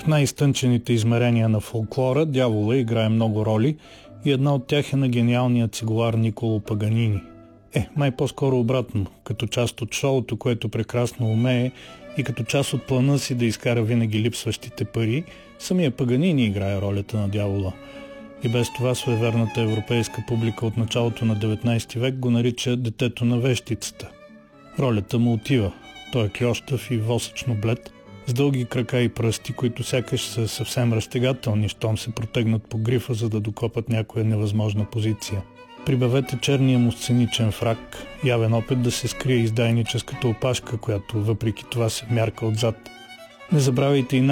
В най-изтънчените измерения на фолклора дявола играе много роли и една от тях е на гениалния цигулар Николо Паганини. Май по-скоро обратно, като част от шоуто, което прекрасно умее и като част от плана си да изкара винаги липсващите пари, самия Паганини играе ролята на дявола. И без това суеверната европейска публика от началото на 19 век го нарича детето на вещицата. Ролята му отива. Той е кльощав и восъчно блед, с дълги крака и пръсти, които сякаш са съвсем разтегателни, щом се протегнат по грифа, за да докопат някоя невъзможна позиция. Прибавете черния му сценичен фрак, явен опит да се скрие издайническата опашка, която въпреки това се мярка отзад. Не забравяйте и